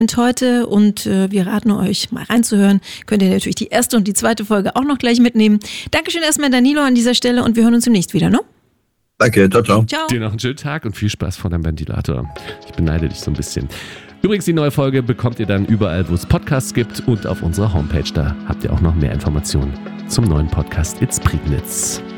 heute und wir raten euch mal reinzuhören. Könnt ihr natürlich die erste und die zweite Folge auch noch gleich mitnehmen. Dankeschön erstmal Danilo an dieser Stelle und wir hören uns demnächst wieder, ne? Danke, ciao, ciao. Ciao. Dir noch einen schönen Tag und viel Spaß vor deinem Ventilator. Ich beneide dich so ein bisschen. Übrigens, die neue Folge bekommt ihr dann überall, wo es Podcasts gibt und auf unserer Homepage. Da habt ihr auch noch mehr Informationen zum neuen Podcast It's Prignitz.